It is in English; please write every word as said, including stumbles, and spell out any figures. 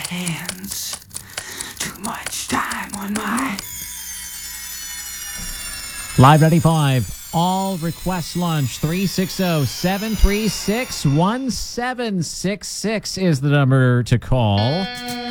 hands. Too much time on my... Live ninety-five. All request lunch. three six zero, seven three six, one seven six six is the number to call.